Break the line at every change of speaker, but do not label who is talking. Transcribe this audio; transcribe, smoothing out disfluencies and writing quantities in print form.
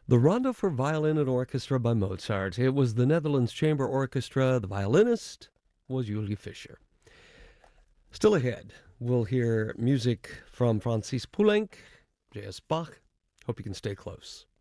The Rondo for Violin and Orchestra by Mozart. It was the Netherlands Chamber Orchestra. The violinist was Uli Fischer. Still ahead, we'll hear music from Francis Poulenc, J.S. Bach. Hope you can stay close.